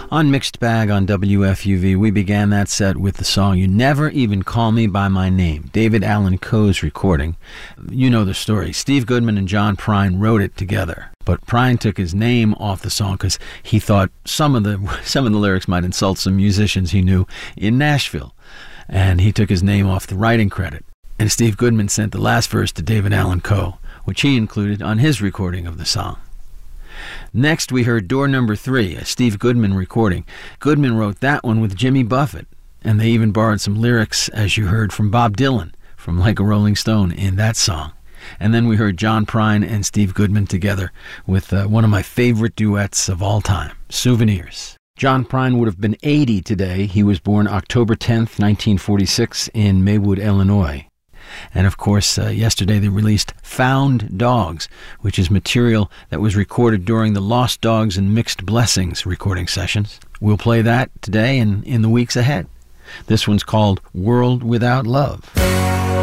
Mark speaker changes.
Speaker 1: On Mixed Bag on WFUV, we began that set with the song You Never Even Call Me By My Name, David Allan Coe's recording. You know the story. Steve Goodman and John Prine wrote it together, but Prine took his name off the song because he thought some of the lyrics might insult some musicians he knew in Nashville, and he took his name off the writing credit. And Steve Goodman sent the last verse to David Allan Coe, which he included on his recording of the song. Next, we heard Door Number 3, a Steve Goodman recording. Goodman wrote that one with Jimmy Buffett, and they even borrowed some lyrics, as you heard, from Bob Dylan, from Like a Rolling Stone, in that song. And then we heard John Prine and Steve Goodman together with one of my favorite duets of all time, Souvenirs. John Prine would have been 80 today. He was born October 10th, 1946, in Maywood, Illinois. And of course, yesterday they released Found Dogs, which is material that was recorded during the Lost Dogs and Mixed Blessings recording sessions. We'll play that today and in the weeks ahead. This one's called World Without Love.